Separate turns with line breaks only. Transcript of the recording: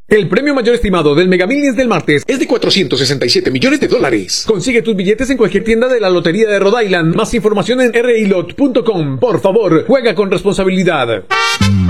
El premio mayor estimado del Mega Millions del martes es de $467 millones. Consigue tus billetes en cualquier tienda de la Lotería de Rhode Island. Más información en rilot.com. Por favor, juega con responsabilidad.